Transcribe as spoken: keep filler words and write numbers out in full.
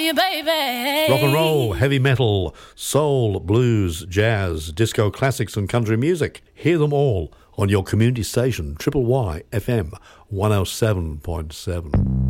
you, baby. Rock and roll, heavy metal, soul, blues, jazz, disco classics and country music. Hear them all on your community station, Triple Y F M one oh seven point seven.